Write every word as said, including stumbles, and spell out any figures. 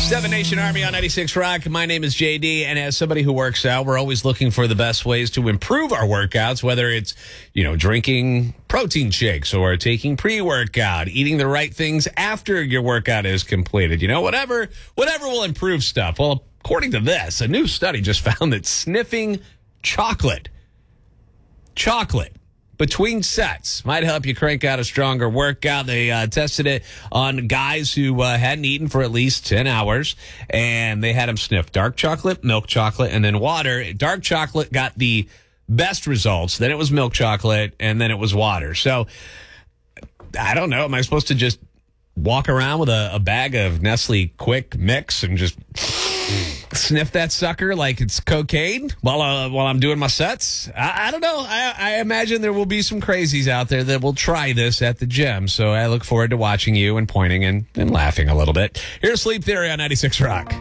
Seven Nation Army on ninety-six Rock. My name is J D, and as somebody who works out, we're always looking for the best ways to improve our workouts, whether it's, you know, drinking protein shakes or taking pre-workout, eating the right things after your workout is completed. You know, whatever, whatever will improve stuff. Well, according to this, a new study just found that sniffing chocolate, chocolate, between sets might help you crank out a stronger workout. They uh, tested it on guys who uh, hadn't eaten for at least ten hours, and they had them sniff dark chocolate, milk chocolate, and then water. Dark chocolate got the best results. Then it was milk chocolate, and then it was water. So, I don't know. Am I supposed to just walk around with a, a bag of Nestle Quick Mix and just sniff that sucker like it's cocaine while uh, while I'm doing my sets? I, I don't know. I, I imagine there will be some crazies out there that will try this at the gym. So I look forward to watching you and pointing and, and laughing a little bit. Here's Sleep Theory on ninety-six Rock.